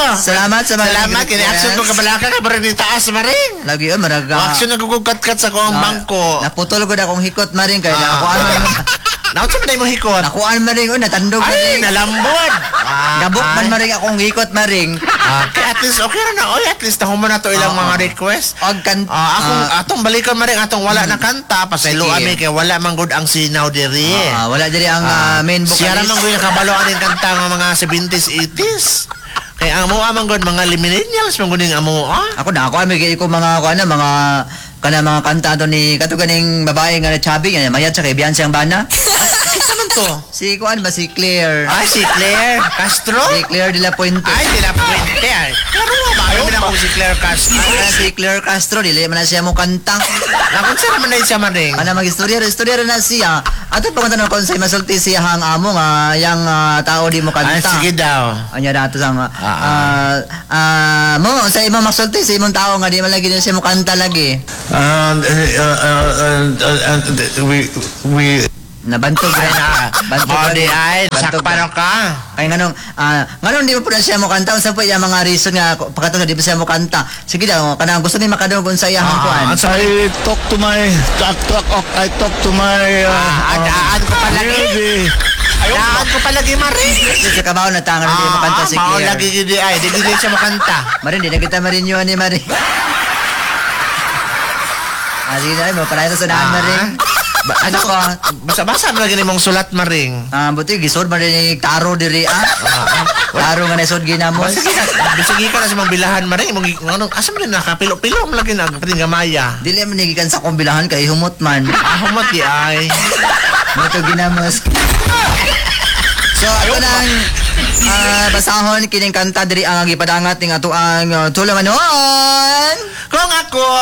Salamat sa mga Salamat, kini-action ko kabalaka ka, baro ni taas, maring. Lagi yun, maraga. Action na gugugat-kat sa kong bangko. Naputol ko na akong hikot maring kaya nakuhaan Naunsa man mo hikot? nakuhaan maring natandog Ay, maring. nalambod. Gabok man maring akong hikot maring. Kaya at least, okay na. Oy, at least, ako mo na to ilang mga request. Og kan Atong balikan maring atong wala na kanta. Pasaylo Sige. ami kay wala man good ang sinaw diri. wala diri ang main vocalist. Siya naman gawin nakabaloan yung kanta ng mga 70s, 80s. Kaya ang mga amang good, mga millennials, mga good yung amo, Ako na ako ami ko mga mga kanta to ni kato ganing babae nga chubby nga mayat sa kay Beyonce ang bana. Kita man to. Si kuan ba si Claire? Ay, si Claire Castro? Si Claire de la Puente. Ay, di na pwede. Ay, klaro ba? Ayaw na ako si Claire Castro. Si Claire Castro dili man na siya mo kanta. Nakon sa naman na siya maring. Ana magistorya na siya. Ato pangunta ko sa masulti siya hang amo nga yang tao di mo Ay, kanta. sige daw. Anya dato sang mo sa imong masulti sa imong tao nga di man lagi na siya mo kanta lagi. We Nabantog ay rin. na. Body ay, sakpano ka. Ay nganong di mo po na siya mo kanta unsa po yung mga reason nga pagkatong di pa siya mo kanta. Sige daw kanang gusto ni makadunggon sa iyang kuan. I talk to my Daan ko palagi. Daan ko palagi, Maring. Sa kabaw na tangan di mo kanta si Mao Claire. lagi gidi ay, di gidi siya makanta. Marin di na kita marinyo ni Marin. Sige na mo para sa daan Marin. Ano ko? Basa-basa mo lagi mong sulat, Maring. Buti gisod man rin taro diri Taro nga nasod ginamos. Bisigi ka na sa mga bilahan, Maring. Ano, asa mo na nakapilo-pilo mo lagi na pati gamaya. Dili man nigikan sa kumbilahan kay humot man. Humot di ay. Moto ginamos. So ato nang basahon kining kanta diri ang gipadangat ning ato ang tulunganon. Kung ako